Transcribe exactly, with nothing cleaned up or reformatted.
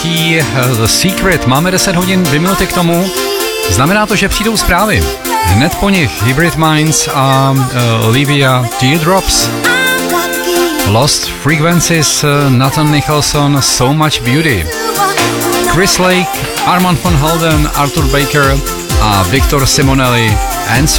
The Secret. Máme deset hodin, dvě minuty k tomu. Znamená to, že přijdou zprávy. Hned po nich Hybrid Minds a uh, Olivia Teardrops. Lost Frequencies, Nathan Nicholson, So Much Beauty. Chris Lake, Armand van Helden, Arthur Baker a Victor Simonelli, Answer.